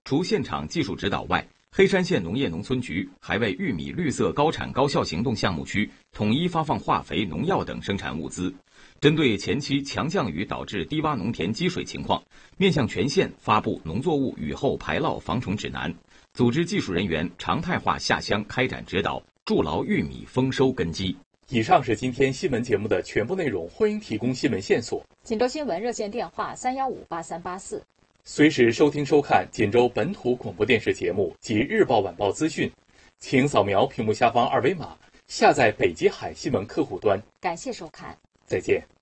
除现场技术指导外，黑山县农业农村局还为玉米绿色高产高效行动项目区统一发放化肥、农药等生产物资。针对前期强降雨导致低洼农田积水情况，面向全县发布农作物雨后排涝防虫指南，组织技术人员常态化下乡开展指导，筑牢玉米丰收根基。 以上是今天新闻节目的全部内容，欢迎提供新闻线索。 锦州新闻热线电话3158384， 随时收听收看锦州本土广播电视节目及日报晚报资讯，请扫描屏幕下方二维码，下载北极海新闻客户端。 感谢收看， 再见。